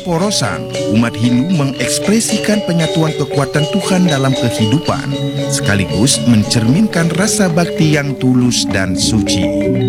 porosan, umat Hindu mengekspresikan penyatuan kekuatan Tuhan dalam kehidupan, sekaligus mencerminkan rasa bakti yang tulus dan suci.